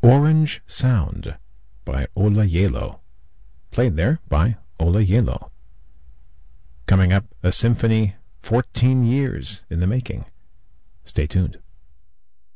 Orange Sound by Ola Yelo. Played there by Ola Yelo. Coming up, a symphony 14 years in the making. Stay tuned.